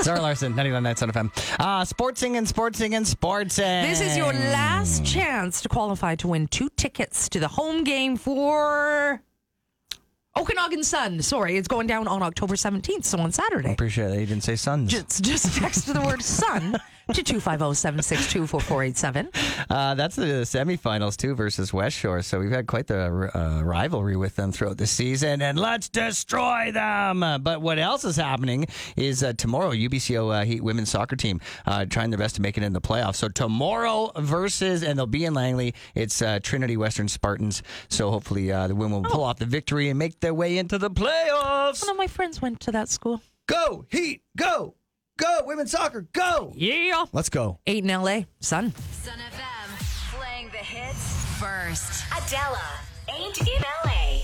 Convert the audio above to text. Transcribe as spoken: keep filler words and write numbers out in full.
Zara Larson, ninety-nine point nine Sun F M. Uh, sportsing and sportsing and sportsing. This is your last chance to qualify to win two tickets to the home game for Okanagan Sun. Sorry, it's going down on October seventeenth, so on Saturday. Appreciate that you didn't say Suns. Just, just text the word Sun to two five zero, seven six two, four four eight seven. Uh, that's the semifinals, too, versus West Shore. So we've had quite the uh, rivalry with them throughout the season, and let's destroy them. Uh, but what else is happening is uh, tomorrow, U B C O uh, Heat women's soccer team uh, trying their best to make it in the playoffs. So tomorrow versus, and they'll be in Langley, it's uh, Trinity Western Spartans. So hopefully uh, the women will pull off the victory and make their way into the playoffs. One of my friends went to that school. Go, Heat, go. Go, women's soccer, go. Yeah. Let's go. Eight in L A. Sun. Sun F M, playing the hits first. Adela, Ain't in L A.